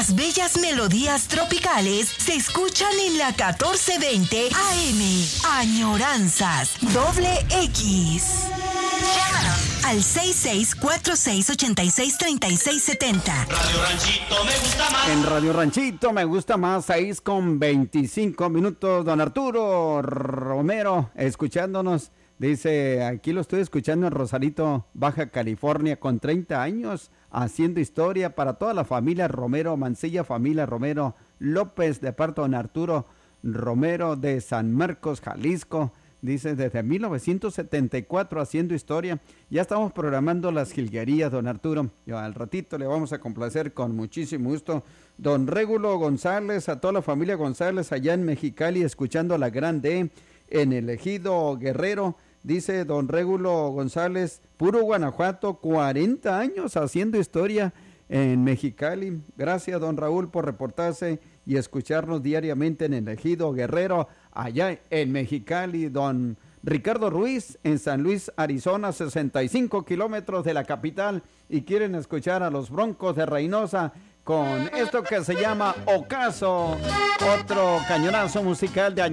Las bellas melodías tropicales se escuchan en la 1420 AM. Añoranzas, doble X. Llámanos al 6646863670. Radio Ranchito me gusta más. En Radio Ranchito me gusta más, 6:25. Don Arturo Romero, escuchándonos. Dice, aquí lo estoy escuchando en Rosarito, Baja California, con 30 años, haciendo historia para toda la familia Romero, Mancilla, familia Romero López, de parte de don Arturo Romero de San Marcos, Jalisco. Dice, desde 1974 haciendo historia. Ya estamos programando las jilguerías, don Arturo. Yo al ratito le vamos a complacer con muchísimo gusto. Don Régulo González, a toda la familia González allá en Mexicali, escuchando la Grande en el Ejido Guerrero. Dice don Régulo González, puro Guanajuato, 40 años haciendo historia en Mexicali. Gracias, don Raúl, por reportarse y escucharnos diariamente en el Ejido Guerrero, allá en Mexicali. Don Ricardo Ruiz, en San Luis, Arizona, 65 kilómetros de la capital, y quieren escuchar a los Broncos de Reynosa con esto que se llama Ocaso, otro cañonazo musical de